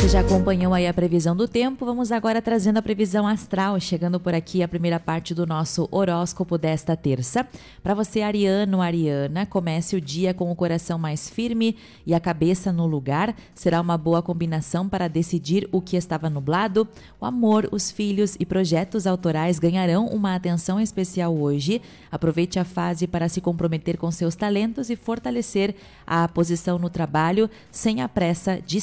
já acompanhou aí a previsão do tempo, vamos agora trazendo a previsão astral, chegando por aqui a primeira parte do nosso horóscopo desta terça. Para você, ariano, ariana, comece o dia com o coração mais firme e a cabeça no lugar. Será uma boa combinação para decidir o que estava nublado. O amor, os filhos e projetos autorais ganharão uma atenção especial hoje. Aproveite a fase para se comprometer com seus talentos e fortalecer a posição no trabalho sem a pressa de